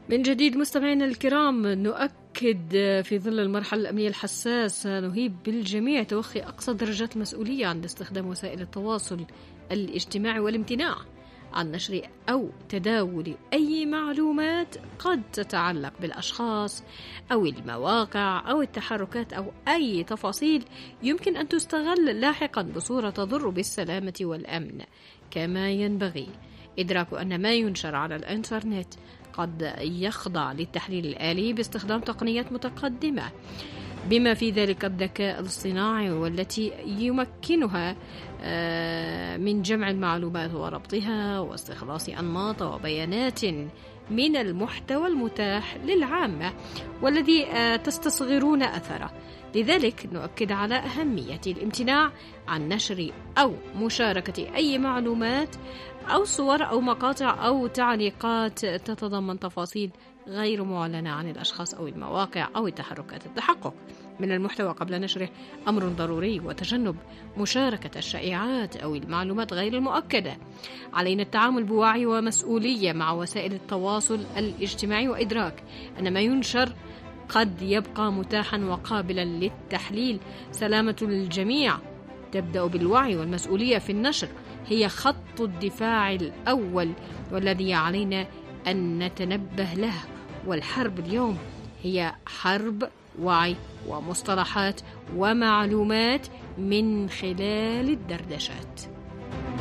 من جديد مستمعينا الكرام، نؤكد في ظل المرحلة الأمنية الحساسة نهيب بالجميع توخي أقصى درجات المسؤولية عند استخدام وسائل التواصل الاجتماعي والامتناع عن نشر أو تداول أي معلومات قد تتعلق بالأشخاص أو المواقع أو التحركات أو أي تفاصيل يمكن أن تستغل لاحقا بصورة تضر بالسلامة والأمن. كما ينبغي إدراك أن ما ينشر على الإنترنت قد يخضع للتحليل الآلي باستخدام تقنيات متقدمة بما في ذلك الذكاء الاصطناعي، والتي يمكنها من جمع المعلومات وربطها واستخلاص أنماط وبيانات من المحتوى المتاح للعامة والذي تستصغرون أثره. لذلك نؤكد على أهمية الامتناع عن نشر أو مشاركة أي معلومات أو صور أو مقاطع أو تعليقات تتضمن تفاصيل غير معلنة عن الأشخاص أو المواقع أو التحركات. التحقق من المحتوى قبل نشره أمر ضروري، وتجنب مشاركة الشائعات أو المعلومات غير المؤكدة. علينا التعامل بوعي ومسؤولية مع وسائل التواصل الاجتماعي، وإدراك أن ما ينشر قد يبقى متاحا وقابلا للتحليل. سلامة الجميع تبدأ بالوعي، والمسؤولية في النشر هي خط الدفاع الأول والذي علينا أن نتنبه له. والحرب اليوم هي حرب وعي ومصطلحات ومعلومات من خلال الدردشات.